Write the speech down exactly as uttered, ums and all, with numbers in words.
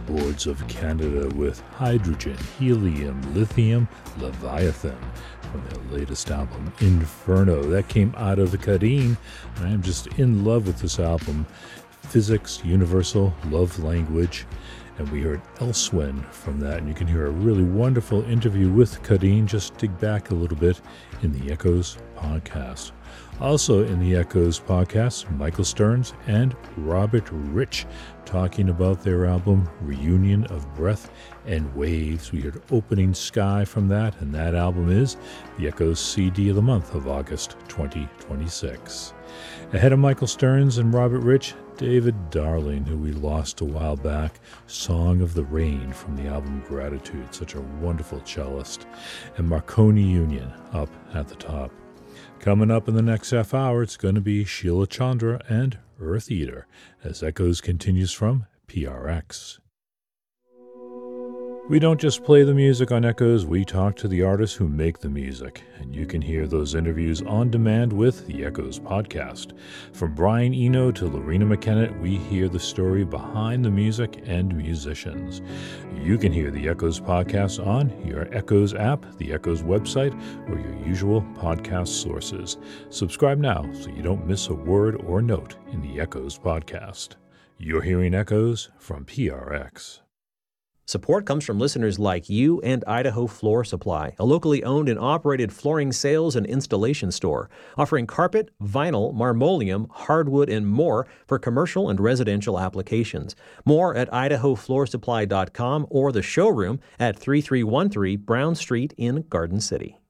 Boards of Canada with Hydrogen, Helium, Lithium, Leviathan from their latest album, Inferno. That came out of Kadeen. I am just in love with this album. Physics, Universal, Love Language. And we heard Elsewhen from that, and you can hear a really wonderful interview with Kadeen. Just dig back a little bit in the Echoes podcast. Also in the Echoes podcast, Michael Stearns and Robert Rich talking about their album Reunion of Breath and Waves. We heard Opening Sky from that, and that album is the Echoes C D of the month of August twenty twenty-six. Ahead of Michael Stearns and Robert Rich, David Darling, who we lost a while back, Song of the Rain from the album Gratitude, such a wonderful cellist, and Marconi Union up at the top. Coming up in the next half hour, it's going to be Sheila Chandra and Earth Eater, as Echoes continues from P R X. We don't just play the music on Echoes, we talk to the artists who make the music, and you can hear those interviews on demand with the Echoes podcast. From Brian Eno to Lorena McKenna, we hear the story behind the music and musicians. You can hear the Echoes podcast on your Echoes app, the Echoes website, or your usual podcast sources. Subscribe now so you don't miss a word or note in the Echoes podcast. You're hearing Echoes from P R X. Support comes from listeners like you and Idaho Floor Supply, a locally owned and operated flooring sales and installation store, offering carpet, vinyl, marmoleum, hardwood, and more for commercial and residential applications. More at idaho floor supply dot com or the showroom at thirty-three thirteen Brown Street in Garden City.